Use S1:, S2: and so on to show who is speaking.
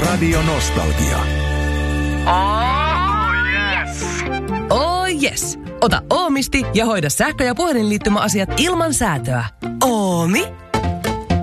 S1: Radio Nostalgia.
S2: Oh yes! Ota Oomisti ja hoida sähkö- ja puhelinliittymäasiat ilman säätöä. Oomi